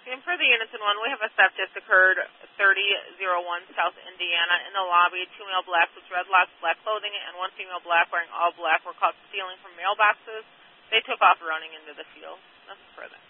Same for the Unison one. We have a theft just occurred 3001 South Indiana. In the lobby, 2 male blacks with dreadlocks, black clothing, and 1 female black wearing all black were caught stealing from mailboxes. They took off running into the field. Nothing further.